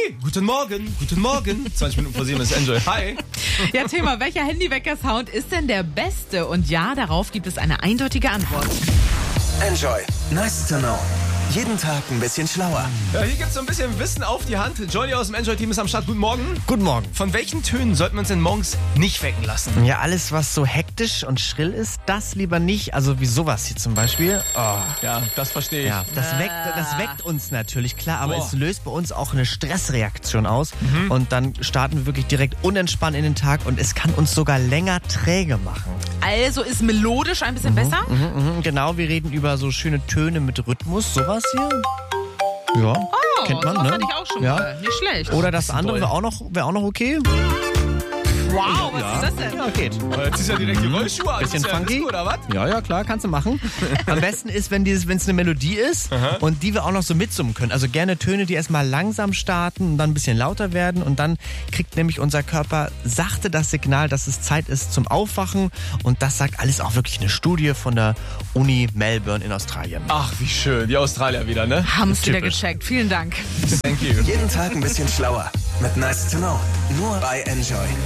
Guten Morgen, guten Morgen. 20 Minuten vor 7 ist Enjoy. Hi. Ja, Thema, welcher Handywecker-Sound ist denn der beste? Und ja, darauf gibt es eine eindeutige Antwort. Enjoy. Nice to know. Jeden Tag ein bisschen schlauer. Ja, hier gibt's so ein bisschen Wissen auf die Hand. Johnny aus dem Enjoy-Team ist am Start. Guten Morgen. Guten Morgen. Von welchen Tönen sollten wir uns denn morgens nicht wecken lassen? Ja, alles, was so hektisch und schrill ist, das lieber nicht. Also wie sowas hier zum Beispiel. Oh. Ja, das verstehe ich. Ja, das weckt uns natürlich, klar, aber Boah. es löst bei uns auch eine Stressreaktion aus. Und dann starten wir wirklich direkt unentspannt in den Tag und es kann uns sogar länger träge machen. Also ist melodisch ein bisschen besser? Genau, wir reden über so schöne Töne mit Rhythmus, sowas hier. Ja, kennt man, das ne? hatte ich auch schon Ja. mal. Nicht schlecht. Oder das andere wäre auch noch okay. Wow, was ist das denn? Ja, geht. Jetzt ist ja direkt die Rollschuhe an. Bisschen Ist ja funky. Disco, oder was? Ja, klar, kannst du machen. Am besten ist, wenn es eine Melodie ist und die wir auch noch so mitsummen können. Also gerne Töne, die erstmal langsam starten und dann ein bisschen lauter werden. Und dann kriegt nämlich unser Körper sachte das Signal, dass es Zeit ist zum Aufwachen. Und das sagt alles auch wirklich eine Studie von der Uni Melbourne in Australien. Ach, wie schön. Die Australier wieder, ne? Haben es wieder Typisch. gecheckt. Vielen Dank. Thank you. Jeden Tag ein bisschen schlauer. Mit Nice to know. Nur bei Enjoy.